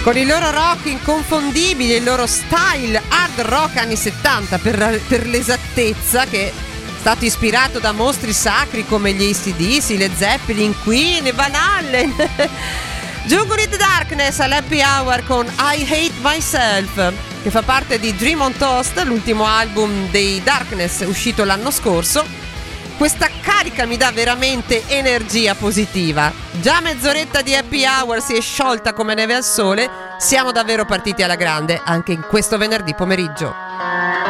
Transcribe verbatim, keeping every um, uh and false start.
con il loro rock inconfondibile, il loro style hard rock anni settanta per, per l'esattezza, che è stato ispirato da mostri sacri come gli A C D C, Led Zeppelin, Queen e Van Halen. Jungle in the Darkness all'Happy Hour con I Hate Myself, che fa parte di Dream on Toast, l'ultimo album dei Darkness uscito l'anno scorso. Questa carica mi dà veramente energia positiva. Già mezz'oretta di Happy Hour si è sciolta come neve al sole. Siamo davvero partiti alla grande anche in questo venerdì pomeriggio.